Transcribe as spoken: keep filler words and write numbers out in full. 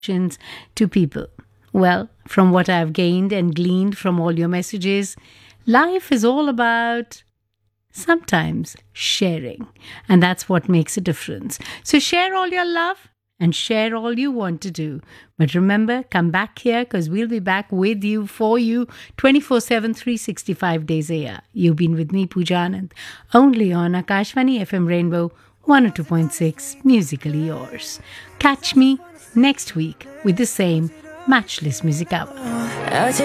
to people. Well, from what I've gained and gleaned from all your messages, life is all about sometimes sharing, and that's what makes a difference. So share all your love and share all you want to do. But remember, come back here because we'll be back with you, for you, twenty-four seven, three hundred sixty-five days a year. You've been with me, Pooja Anand, only on Akashvani F M Rainbow one oh two point six, musically yours. Catch me next week with the same matchless music hour.